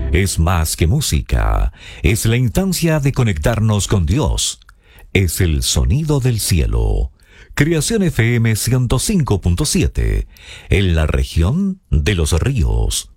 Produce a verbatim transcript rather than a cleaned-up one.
Es más que música, es la instancia de conectarnos con Dios. Es el sonido del cielo. Creación F M ciento cinco punto siete, en la región de Los Ríos.